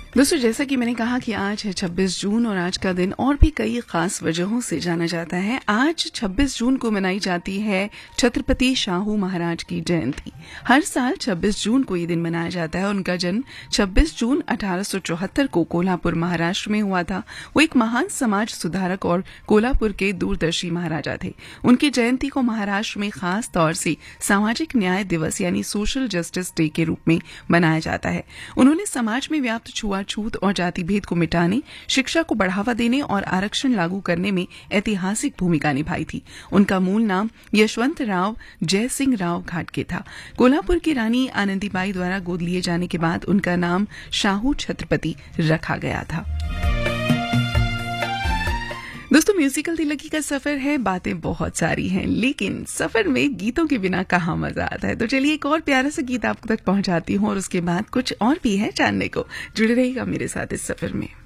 दोस्तों, जैसा कि मैंने कहा कि आज है 26 जून और आज का दिन और भी कई खास वजहों से जाना जाता है। आज 26 जून को मनाई जाती है छत्रपति शाहू महाराज की जयंती। हर साल 26 जून को ये दिन मनाया जाता है। उनका जन्म 26 जून 1874 को कोल्हापुर महाराष्ट्र में हुआ था। वो एक महान समाज सुधारक और कोल्हापुर के दूरदर्शी महाराजा थे। उनकी जयंती को महाराष्ट्र में खास तौर से सामाजिक न्याय दिवस यानी सोशल जस्टिस डे के रूप में मनाया जाता है। उन्होंने समाज में व्याप्त छूत और जाति भेद को मिटाने, शिक्षा को बढ़ावा देने और आरक्षण लागू करने में ऐतिहासिक भूमिका निभाई थी। उनका मूल नाम यशवंतराव जयसिंह राव घाटगे था। कोल्हापुर की रानी आनंदीबाई द्वारा गोद लिए जाने के बाद उनका नाम शाहू छत्रपति रखा गया था। दोस्तों, म्यूजिकल दिल्लगी का सफर है, बातें बहुत सारी हैं, लेकिन सफर में गीतों के बिना कहाँ मजा आता है। तो चलिए एक और प्यारा सा गीत आप तक पहुंचाती हूँ और उसके बाद कुछ और भी है जानने को। जुड़े रहिएगा मेरे साथ इस सफर में।